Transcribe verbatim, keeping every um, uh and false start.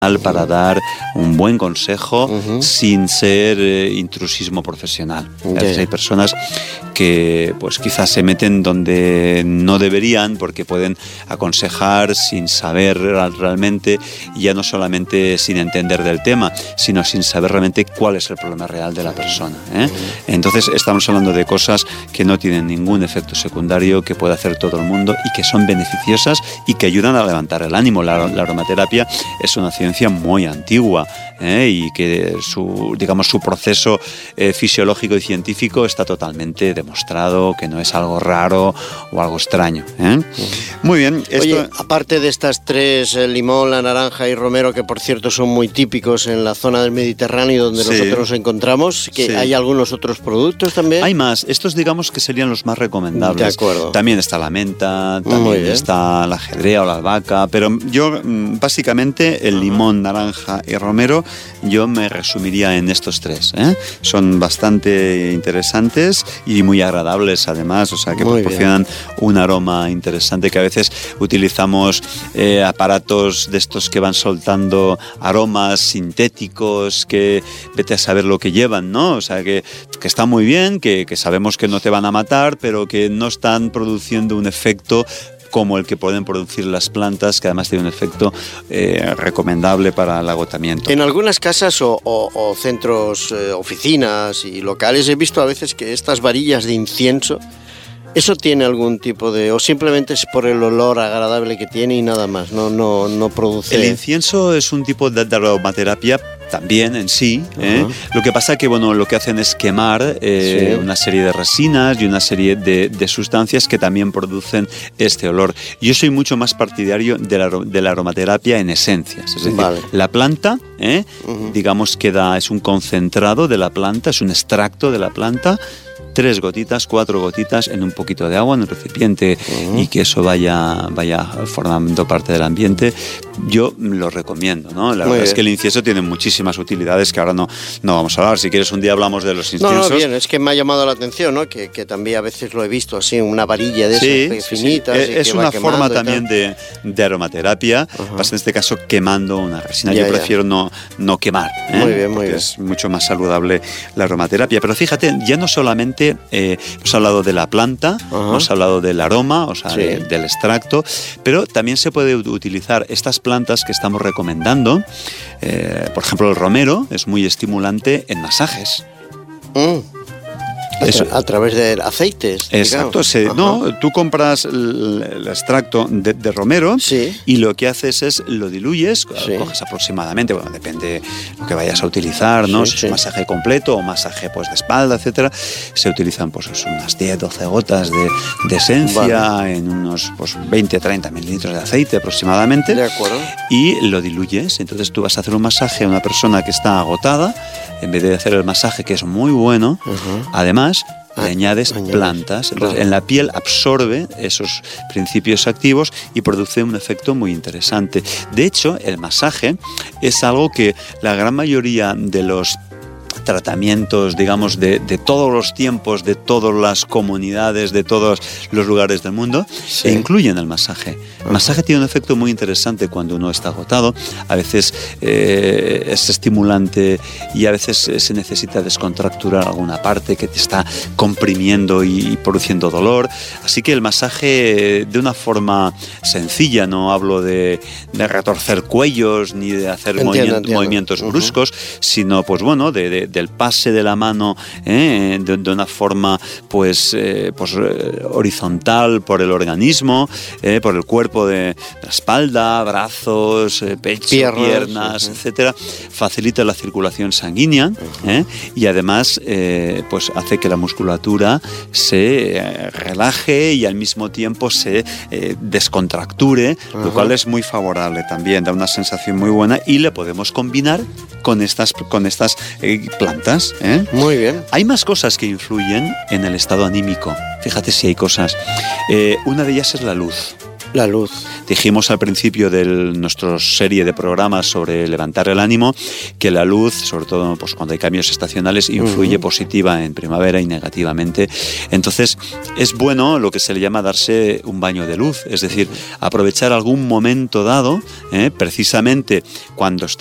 para dar un buen consejo uh-huh. sin ser eh, intrusismo profesional. Yeah. A veces hay personas que pues quizás se meten donde no deberían porque pueden aconsejar sin saber realmente, ya no solamente sin entender del tema, sino sin saber realmente cuál es el problema real de la persona, ¿eh? Entonces estamos hablando de cosas que no tienen ningún efecto secundario, que puede hacer todo el mundo y que son beneficiosas y que ayudan a levantar el ánimo. La, la aromaterapia es una ciencia muy antigua, ¿eh? Y que su, digamos, su proceso eh, fisiológico y científico está totalmente demostrado, que no es algo raro o algo extraño, ¿eh? Muy bien. Esto... Oye, aparte de estas tres, el limón, la naranja y romero, que por cierto son muy típicos en la zona del Mediterráneo donde sí. nosotros nos encontramos, que sí. ¿hay algunos otros productos también? Hay más. Estos digamos que serían los más recomendables. De acuerdo. También está la menta, también está la ajedrea o la albahaca, pero yo básicamente el limón, limón, naranja y romero, yo me resumiría en estos tres, ¿eh? Son bastante interesantes y muy agradables además, o sea que muy proporcionan bien. Un aroma interesante, que a veces utilizamos eh, aparatos de estos que van soltando aromas sintéticos que vete a saber lo que llevan, ¿no? O sea que, que está muy bien, que, que sabemos que no te van a matar, pero que no están produciendo un efecto como el que pueden producir las plantas, que además tiene un efecto eh, recomendable para el agotamiento. En algunas casas o, o, o centros, eh, oficinas y locales, he visto a veces que estas varillas de incienso, ¿eso tiene algún tipo de...? o simplemente es por el olor agradable que tiene y nada más, no, no, no produce... El incienso es un tipo de, de aromaterapia también en sí, ¿eh? Uh-huh. Lo que pasa que bueno, lo que hacen es quemar eh, sí. una serie de resinas y una serie de, de sustancias que también producen este olor. Yo soy mucho más partidario de la, de la aromaterapia en esencias, es decir, vale. la planta, ¿eh? uh-huh. digamos que da, es un concentrado de la planta, es un extracto de la planta, tres gotitas, cuatro gotitas en un poquito de agua en el recipiente uh-huh. y que eso vaya, vaya formando parte del ambiente. Yo lo recomiendo, ¿no? La Muy verdad bien. Es que el incienso tiene muchísimas utilidades que ahora no, no vamos a hablar. Si quieres un día hablamos de los inciensos. No, no, bien, es que me ha llamado la atención, ¿no? Que, que también a veces lo he visto así, una varilla de sí, esas finitas. Sí, sí. Es una forma también de, de aromaterapia, uh-huh. pasa en este caso quemando una resina. Ya, Yo prefiero ya. no, no quemar, ¿eh? Muy bien, muy bien. Es mucho más saludable la aromaterapia. Pero fíjate, ya no solamente Eh, hemos hablado de la planta, uh-huh. hemos hablado del aroma, o sea, sí. de, del extracto, pero también se puede utilizar estas plantas que estamos recomendando, eh, por ejemplo el romero es muy estimulante en masajes. Mm. Eso. A través de aceites. Exacto. Se, no, tú compras el, el extracto de, de romero sí. y lo que haces es lo diluyes, sí. coges aproximadamente, bueno, depende de lo que vayas a utilizar, ¿no? Sí, si es sí. un masaje completo o masaje pues de espalda, etcétera. Se utilizan pues unas diez, doce gotas de, de esencia vale. en unos pues veinte, treinta mililitros de aceite aproximadamente. De acuerdo. Y lo diluyes. Entonces tú vas a hacer un masaje a una persona que está agotada, en vez de hacer el masaje, que es muy bueno, uh-huh. además le añades Añades. plantas, entonces claro. en la piel absorbe esos principios activos y produce un efecto muy interesante. De hecho, el masaje es algo que la gran mayoría de los tratamientos, digamos, de, de todos los tiempos, de todas las comunidades, de todos los lugares del mundo, sí. e incluyen el masaje. El masaje tiene un efecto muy interesante cuando uno está agotado. A veces eh, es estimulante y a veces se necesita descontracturar alguna parte que te está comprimiendo y, y produciendo dolor. Así que el masaje de una forma sencilla, no hablo de, de retorcer cuellos ni de hacer entiendo, movimientos, entiendo. movimientos uh-huh. bruscos, sino pues bueno, de, de del pase de la mano eh, de, de una forma pues, eh, pues eh, horizontal por el organismo, eh, por el cuerpo de la espalda, brazos, eh, pecho, piernas, piernas uh-huh. etcétera, facilita la circulación sanguínea uh-huh. eh, y además eh, pues hace que la musculatura se eh, relaje y al mismo tiempo se eh, descontracture, uh-huh. lo cual es muy favorable también, da una sensación muy buena y le podemos combinar con estas, con estas eh, plantas. ¿eh? Muy bien. Hay más cosas que influyen en el estado anímico. Fíjate si hay cosas. Eh, una de ellas es la luz. La luz. Dijimos al principio de nuestra serie de programas sobre levantar el ánimo que la luz, sobre todo pues, cuando hay cambios estacionales, influye uh-huh. positiva en primavera y negativamente. Entonces, es bueno lo que se le llama darse un baño de luz, es decir, aprovechar algún momento dado, eh, precisamente cuando está